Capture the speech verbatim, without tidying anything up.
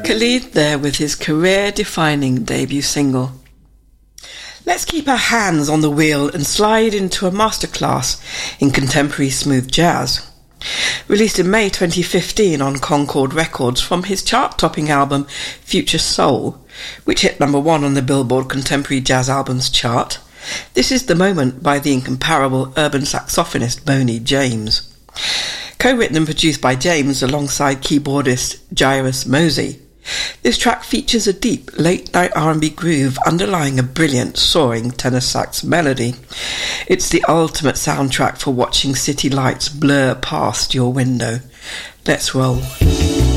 Khalid there with his career-defining debut single. Let's keep our hands on the wheel and slide into a masterclass in contemporary smooth jazz. Released in May twenty fifteen on Concord Records from his chart-topping album Future Soul, which hit number one on the Billboard Contemporary Jazz Albums chart, this is The Moment by the incomparable urban saxophonist Boney James. Co-written and produced by James alongside keyboardist Jairus Mosey, this track features a deep, late-night R and B groove underlying a brilliant, soaring tenor sax melody. It's the ultimate soundtrack for watching city lights blur past your window. Let's roll.